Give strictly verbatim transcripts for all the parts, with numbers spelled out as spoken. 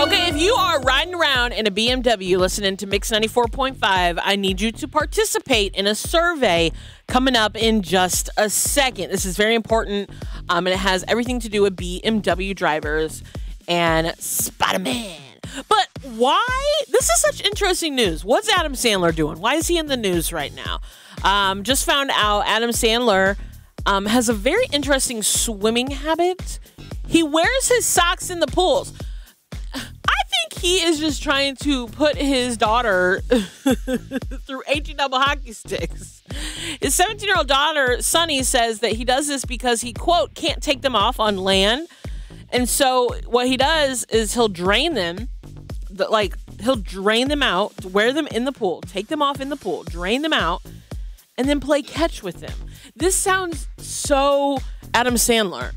Okay, if you are riding around in a B M W listening to Mix ninety-four point five, I need you to participate in a survey coming up in just a second. This is very important, um, and it has everything to do with B M W drivers and Spider-Man. But why? This is such interesting news. What's Adam Sandler doing? Why is he in the news right now? Um, just found out Adam Sandler um, has a very interesting swimming habit. He wears his socks in the pools. I think he is just trying to put his daughter through eighteen double hockey sticks. His seventeen-year-old daughter, Sunny, says that he does this because he, quote, can't take them off on land. And so what he does is he'll drain them, the, like he'll drain them out, wear them in the pool, take them off in the pool, drain them out, and then play catch with them. This sounds so Adam Sandler.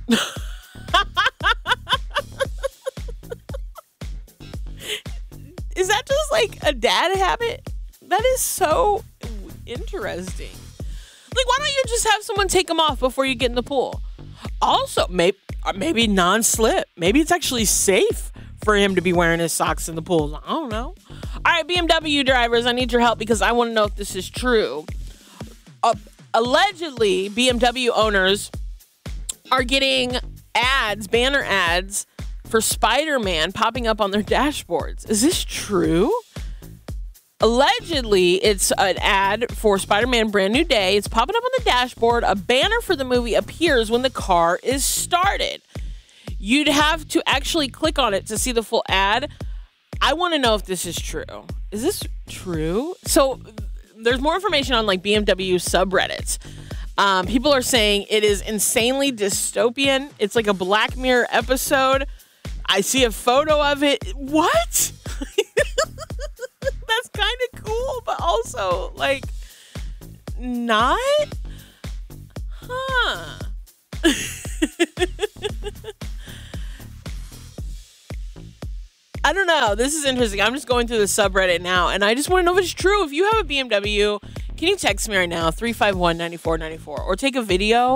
Is that just like a dad habit? That is so interesting. Like, why don't you just have someone take them off before you get in the pool? Also, maybe maybe non-slip. Maybe it's actually safe for him to be wearing his socks in the pool. I don't know. All right, B M W drivers, I need your help because I want to know if this is true. Uh, allegedly, B M W owners are getting ads, banner ads, for Spider-Man popping up on their dashboards. Is this true? Allegedly, it's an ad for Spider-Man Brand New Day. It's popping up on the dashboard. A banner for the movie appears when the car is started. You'd have to actually click on it to see the full ad. I want to know if this is true. Is this true? So there's more information on like B M W subreddits. Um, people are saying it is insanely dystopian. It's like a Black Mirror episode. I see a photo of it. What? That's kind of cool, but also, like, not? Huh. I don't know. This is interesting. I'm just going through the subreddit now, and I just want to know if it's true. If you have a B M W, can you text me right now, three five one, nine four nine four, or take a video?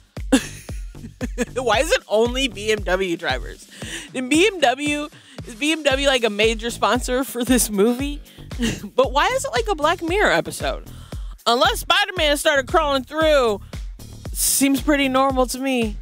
Why is it only B M W drivers? And B M W, is B M W like a major sponsor for this movie? But why is it like a Black Mirror episode? Unless Spider-Man started crawling through, seems pretty normal to me.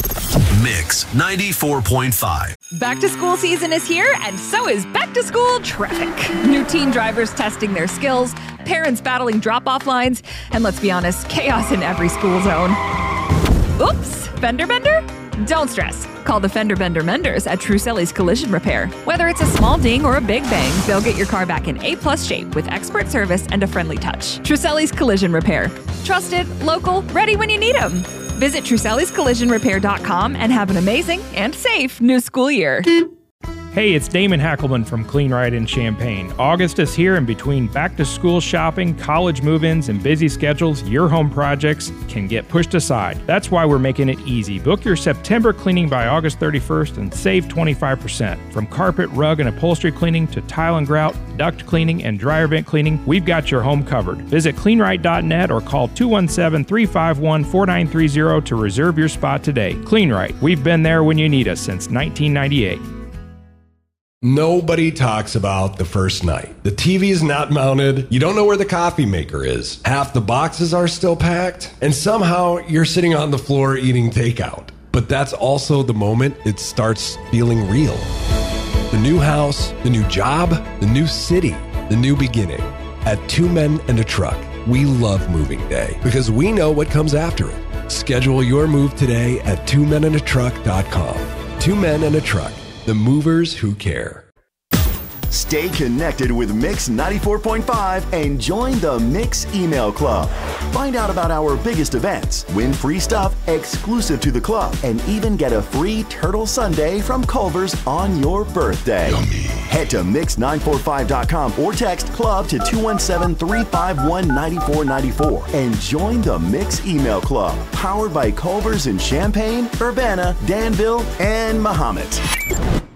Mix ninety-four point five. Back to school season is here, and so is back to school traffic. New teen drivers testing their skills, parents battling drop-off lines, and let's be honest, chaos in every school zone. Oops, fender bender? Don't stress. Call the Fender Bender Menders at Truselli's Collision Repair. Whether it's a small ding or a big bang, they'll get your car back in A-plus shape with expert service and a friendly touch. Truselli's Collision Repair. Trusted, local, ready when you need them. Visit Truselli's Collision Repair dot com and have an amazing and safe new school year. Hey, it's Damon Hackelman from Clean Ride in Champaign. August is here, and between back-to-school shopping, college move-ins, and busy schedules, your home projects can get pushed aside. That's why we're making it easy. Book your September cleaning by August thirty-first and save twenty-five percent. From carpet, rug, and upholstery cleaning to tile and grout, duct cleaning, and dryer vent cleaning, we've got your home covered. Visit clean right dot net or call two one seven, three five one, four nine three zero to reserve your spot today. Clean Right. We've been there when you need us since nineteen ninety-eight. Nobody talks about the first night. The T V is not mounted. You don't know where the coffee maker is. Half the boxes are still packed. And somehow you're sitting on the floor eating takeout. But that's also the moment it starts feeling real. The new house, the new job, the new city, the new beginning. At Two Men and a Truck, we love moving day because we know what comes after it. Schedule your move today at two men and a truck dot com. Two Men and a Truck. The movers who care. Stay connected with Mix ninety-four point five and join the Mix email club. Find out about our biggest events, win free stuff exclusive to the club, and even get a free turtle sundae from Culver's on your birthday. Yummy. Head to mix nine four five dot com or text club to two one seven, three five one, nine four nine four and join the Mix email club, powered by Culver's in Champaign, Urbana, Danville, and Mahomet.